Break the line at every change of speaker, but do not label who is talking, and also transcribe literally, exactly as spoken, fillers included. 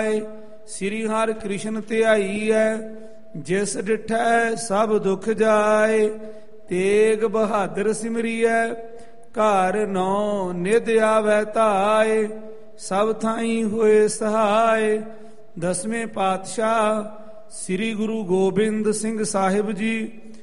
ਸ੍ਰੀ ਹਰਿ ਕ੍ਰਿਸ਼ਨ ਧਿਆਈ ਹੈ, ਜਿਸ ਡਿਠੈ ਸਭ ਦੁਖ ਜਾਏ। ਤੇਗ ਬਹਾਦਰ ਸਿਮਰੀਐ, ਘਰ ਨੌ ਨਿਧ ਆਵੈ ਧਾਏ। ਸਭ ਥਾਈ ਹੋਏ ਸਹਾਏ। ਦਸਵੇਂ ਪਾਤਸ਼ਾਹ ਸ੍ਰੀ ਗੁਰੂ ਗੋਬਿੰਦ ਸਿੰਘ ਸਾਹਿਬ ਜੀ